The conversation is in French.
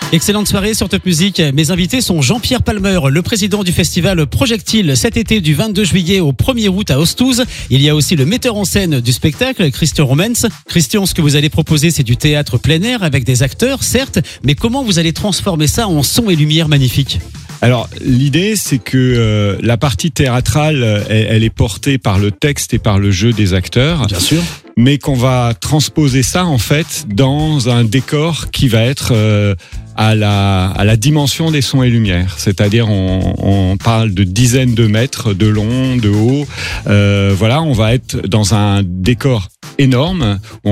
Excellente soirée sur Top Music. Mes invités sont Jean-Pierre Palmer, le président du festival Projectile cet été du 22 juillet au 1er août à Ostouze. Il y a aussi le metteur en scène du spectacle, Christian Romens. Christian, ce que vous allez proposer, c'est du théâtre plein air avec des acteurs, certes, mais comment vous allez transformer ça en son et lumière magnifiques ? Alors, l'idée, c'est que la partie théâtrale, elle est portée par le texte et par le jeu des acteurs. Bien sûr. Mais qu'on va transposer ça, en fait, dans un décor qui va être à la dimension des sons et lumières. C'est-à-dire, on parle de dizaines de mètres de long, de haut. Voilà, on va être dans un décor énorme.